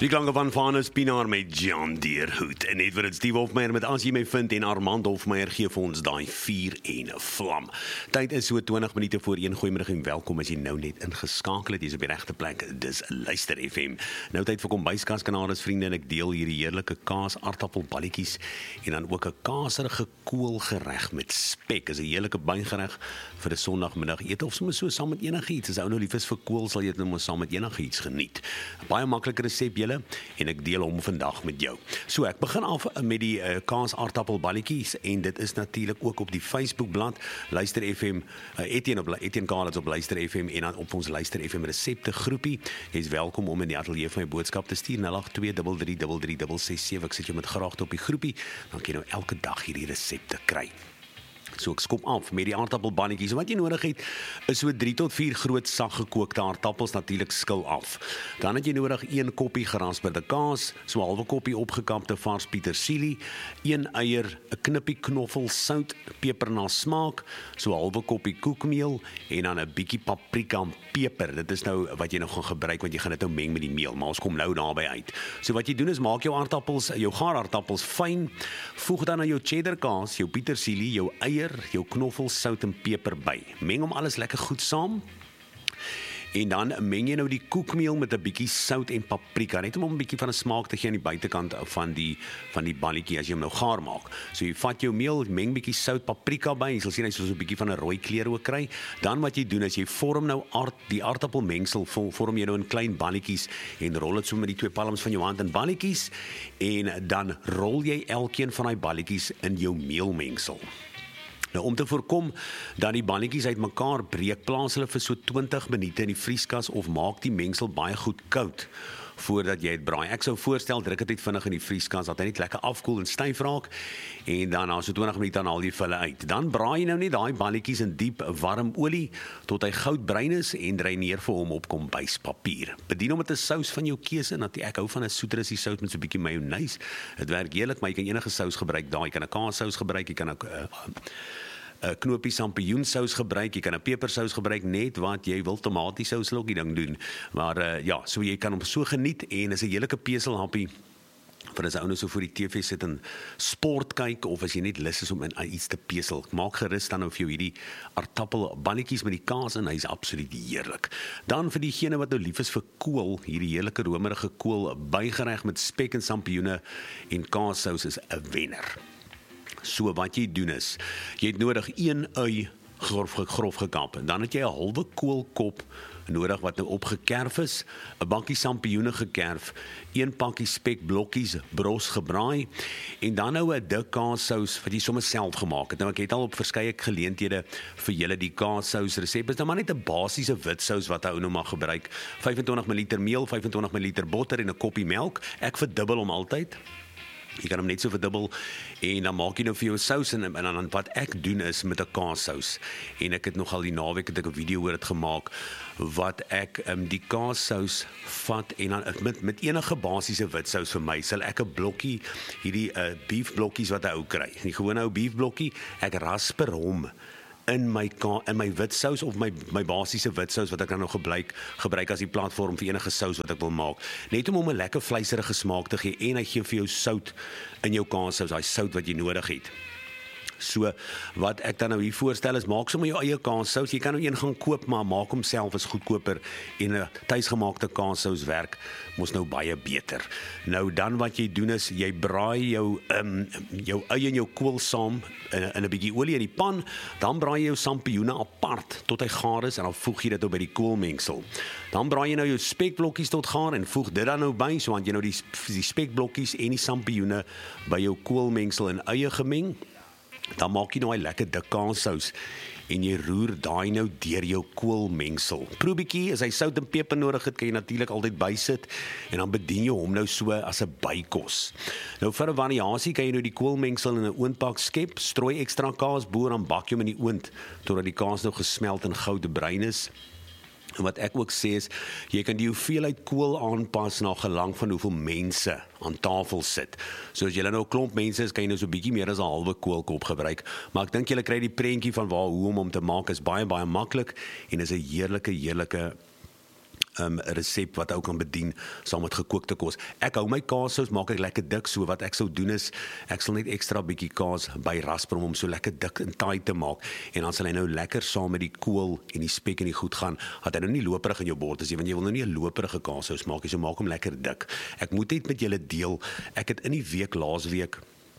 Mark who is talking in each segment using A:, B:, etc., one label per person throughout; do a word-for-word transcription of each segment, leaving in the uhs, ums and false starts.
A: Die klanke van Vanus Pinaar met John Deerhoed. En net wat het Steve Hofmeyer met As jy my vind en Armand Hofmeyer gee vir ons daai vuur en 'n vlam. Tyd is so twintig minute voor een. Goeiemiddag en welkom as jy nou net ingeskakel het. Jy's op die regte plek. Dis Luister F M. Nou tyd vir kombuiskas kanaries vriende en ek deel hierdie heerlike kaas, aardappelballetjies en dan ook 'n kaserige koolgereg met spek. Is 'n heerlike byngereg vir 'n Sondagmiddag ete of sommer so saam met enigiets. As ou nou lief is vir kool, sal jy dit nou maar saam met enigiets geniet. 'n Baie maklike resep julle en ek deel hom vandag met jou. So ek begin af met die uh, kaas aardappelballetjies en dit is natuurlik ook op die Facebookblad Luister F M, uh, Etienne op Etienne Karlitz op Luister F M en dan op ons Luister F M resepte groepie. Jy's welkom om in die ateljee van my boodskap te stuur nul agt twee drie drie drie drie drie ses sewe. Ek sit jou met graagte op die groepie, dan kan jy nou elke dag hierdie resepte kry. So ek skop af met die aardappelballetjies. So wat jy nodig het is so drie tot vier groot sag gekookte aardappels, natuurlik skil af. Dan het jy nodig een koppie gerasperde kaas, so 'n halwe koppie opgekapte vars petersilie, een eier, 'n knippie knoffel sout, peper na smaak, so 'n halwe koppie koekmeel en dan 'n bietjie paprika en peper. Dit is nou wat jy nou gaan gebruik want jy gaan dit nou meng met die meel, maar ons kom nou daarby uit. So wat jy doen is maak jou aardappels, jou gaar aardappels fyn, voeg dan na jou cheddar kaas, jou petersilie, jou eier, jou knoffel, sout en peper by. Meng hom alles lekker goed saam. En dan meng jy nou die koekmeel met 'n bietjie sout en paprika, net om hom 'n bietjie van 'n smaak te gee aan die buitekant van die van die balletjie as jy hom nou gaar maak. So jy vat jou meel, meng bietjie sout, paprika by, jy sal sien hy so 'n bietjie van 'n rooi kleur ook kry. Dan wat jy doen is jy vorm nou aard, die aardappelmengsel vorm jy nou in klein balletjies en rol dit so met die twee palms van jou hand in balletjies en dan rol jy elkeen van daai balletjies in jou meelmengsel. Nou om te voorkom dat die balletjies uitmekaar breek, plaas hulle vir so twintig minute in die vrieskas of maak die mengsel baie goed koud voordat jy dit braai. Ek sou voorstel druk dit net vinnig in die vrieskas dat hy net lekker afkoel en styf raak en dan na so twintig minute dan haal jy hulle uit. Dan braai jy nou net daai balletjies in diep warm olie tot hy goudbruin is en dry neer vir hom op kombuispapier. Bedien hom met 'n sous van jou keuse. Natuurlik ek hou van 'n soeterige sous met so 'n bietjie mayonnaise. Dit werk heerlik, maar jy kan enige sous gebruik daai. Jy kan 'n kaassous gebruik, jy kan 'n uh, 'n knoopie sampioensous gebruik, jy kan 'n pepersous gebruik, net wat jy wil, tomatiesous sal ook die ding doen. Maar uh, ja, so jy kan hom so geniet en is 'n heerlike peselhappie vir as ou nou so voor die T V sit en sport kyk of as jy net lus is om in iets te pesel. Maak gerus dan nou vir jou hierdie aardappelballetjies met die kaas en hy's absoluut heerlik. Dan vir diegene wat nou lief is vir kool, hierdie heerlike romerige kool bygereg met spek en sampioene en kaassous is 'n wenner. So wat jy doen is, jy het nodig een ui grof, grof gekap, en dan het jy 'n halwe koolkop nodig wat nou opgekerf is, 'n bakkie sampioene gekerf, een pakkie spekblokkies bros gebraai, en dan nou 'n dik kaassous wat jy sommer self gemaak het. Nou ek het al op verskeie geleenthede vir julle die kaassous resep, is nou maar net 'n basiese wit sous wat 'n ou nou mag gebruik, vyf en twintig milliliter meel, vyf en twintig milliliter botter en 'n koppie melk. Ek verdubbel hom altyd. Jy kan hom net so verdubbel en dan maak jy nou vir jou sous en, en dan wat ek doen is met 'n kaassous. En ek het nogal die naweek het ek 'n video oor dit gemaak wat ek um, die kaassous vat en dan met met enige basiese wit sous vir my sal ek 'n blokkie hierdie uh, beef blokkies wat 'n ou kry. Die gewone ou beef blokkie, ek rasper hom in my in my wit sous of my my basiese wit sous wat ek dan nog gebruik gebruik as die platform vir enige sous wat ek wil maak. Net om hom 'n lekker vleiserige smaak te gee en hy gee vir jou sout in jou kaassous, daai sout wat jy nodig het. So wat ek dan nou hier voorstel is maak sommer jou eie kaassous. Jy kan nou een gaan koop, maar maak hom self, is goedkoper en 'n tuisgemaakte kaassous werk mos nou baie beter. Nou dan wat jy doen is jy braai jou um, jou eie en jou kool saam in, in 'n bietjie olie in die pan, dan braai jy jou sampioene apart tot hy gaar is en dan voeg jy dit nou by die koolmengsel. Dan braai jy nou jou spekblokkies tot gaar en voeg dit dan nou by, so want jy nou die, die spekblokkies en die sampioene by jou koolmengsel in eie gemeng. Dan maak jy nou 'n lekker dik kaassous en jy roer daai nou deur jou koolmengsel. Proe bietjie, as hy sout en peper nodig het, kan jy natuurlik altyd bysit en dan bedien jy hom nou so as 'n bykos. Nou vir 'n variasie kan jy nou die koolmengsel in 'n oondpak skep, strooi ekstra kaas bo en dan bak jy hom in die oond totdat die kaas nou gesmelt en goudbruin is. En wat ek ook sê is, jy kan die hoeveelheid kool aanpas na gelang van hoeveel mense aan tafel sit. So as jy nou 'n klomp mense is, kan jy nou so 'n bietjie meer as 'n halwe koolkop gebruik. Maar ek dink julle kry die prentjie van waar hoe om hom te maak is baie baie maklik en is 'n heerlike heerlike um, 'n resep wat ou kan bedien saam met gekookte kos. Ek hou my kaassous maak ek lekker dik, so wat ek sou doen is ek sal net ekstra bietjie kaas by rasper om hom so lekker dik en taai te maak en dan sal hy nou lekker saam met die kool en die spek en die goed gaan, dat hy nou nie loperig in jou bord is nie, want jy wil nou nie 'n loperige kaassous maak nie, so maak hom lekker dik. Ek moet net met julle deel, ek het in die week laasweek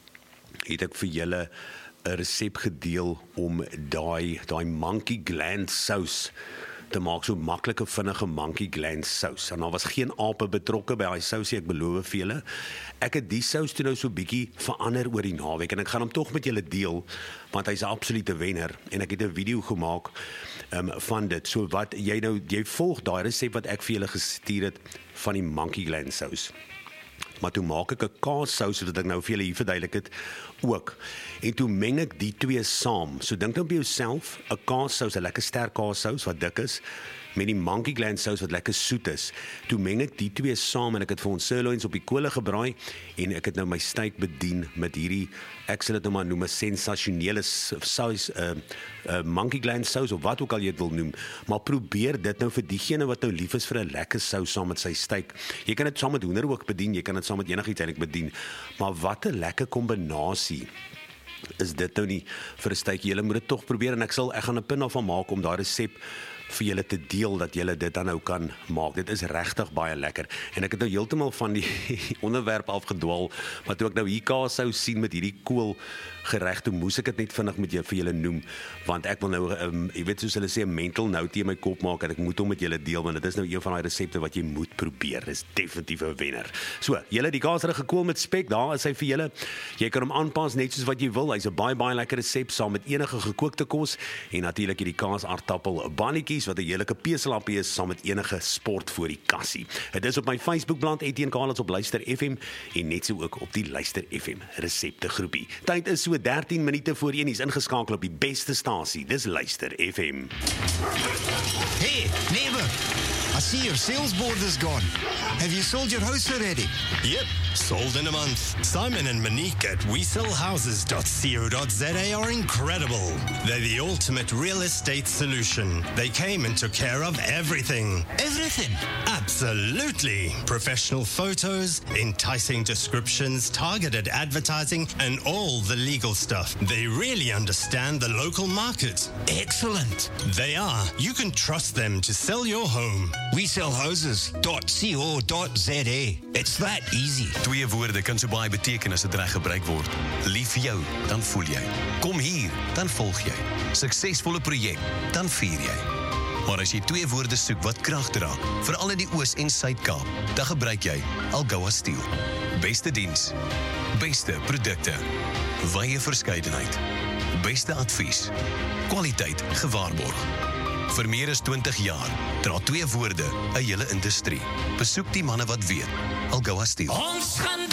A: het ek vir julle 'n resep gedeel om daai daai monkey gland sous te maak, so maklike vinnige monkey gland sous. En daar was geen ape betrokke by daai sousie, ek beloof vir julle. Ek het die sous toe nou so bietjie verander oor die naweek en ek gaan hom tog met julle deel, want hy's 'n absolute wenner en ek het 'n video gemaak um, van dit. So wat jy nou jy volg daai resep wat ek vir julle gestuur het van die monkey gland sous. Maar toe maak ek 'n kaassous, sodat ek nou vir julle hier verduidelik het ook. En toe meng ek die twee saam. So dink dan by jouself, 'n kaassous, 'n lekker sterk kaassous wat dik is, met die monkey gland sous wat lekker soet is. Toe meng ek die twee saam en ek het vir ons sirloins op die kolle gebraai en ek het nou my steak bedien met hierdie, ek sal dit nou maar noem 'n sensasionele sous, uh, uh, monkey gland sous of wat ook al jy dit wil noem. Maar probeer dit nou vir diegene wat nou lief is vir 'n lekker sous saam met sy steak. Jy kan dit saam met hoender ook bedien, jy kan dit saam met enigiets eintlik bedien. Maar wat 'n lekker kombinasie is dit nou nie vir 'n steak. Julle moet dit tog probeer en ek sal ek gaan 'n punt daarvan maak om daai resep vir julle te deel, dat julle dit dan nou kan maak. Dit is regtig baie lekker. En ek het nou heeltemal van die onderwerp afgedwaal, maar toe ek nou hier kaassous sien met hierdie kool gereg, toe moes ek dit net vinnig met julle vir julle noem, want ek wil nou, um, jy weet soos hulle sê, 'n mental note in my kop maak en ek moet hom met julle deel, want dit is nou een van daai resepte wat jy moet probeer. Dit is definitief 'n wenner. So, julle die kaasrige kool met spek, daar is hy vir julle. Jy kan hom aanpas net soos wat jy wil. Hy's 'n baie baie lekker resep saam met enige gekookte kos en natuurlik hierdie kaas aardappel bannetjies wat 'n heerlike peselappie is saam met enige sport voor die kassie. Dit is op my Facebookblad Etienne Carlos op Luister F M en net so ook op die Luister F M resepte groepie. Tyd is so dertien minute voor een, is ingeskakel op die beste stasie. Dis Luister F M.
B: Hey, neighbor, I see your sales board is gone. Have you sold your house already?
C: Yep, sold in a month. Simon and Monique at we sell houses dot co dot z a are incredible. They're the ultimate real estate solution. They came and took care of everything.
B: Everything?
C: Absolutely. Professional photos, enticing descriptions, targeted advertising, and all the legal stuff. They really understand the local market.
B: Excellent.
C: They are. You can trust them to sell your home.
B: we sell houses dot co dot z a. It's that easy.
D: Twee woorde kan so baie beteken as dit reg gebruik word. Lief vir jou, dan voel jy. Kom hier, dan volg jy. Suksesvolle projek, dan vier jy. Maar as jy twee woorde soek wat krag dra, veral in die Oos- en Suid-Kaap, dan gebruik jy Algoa Steel. Beste diens, beste produkte, wye verskeidenheid, beste advies, kwaliteit gewaarborg. Vir meer as twintig jaar dra twee woorde 'n hele industrie. Besoek die manne wat weet. Algoa Steel.
E: Ons gaan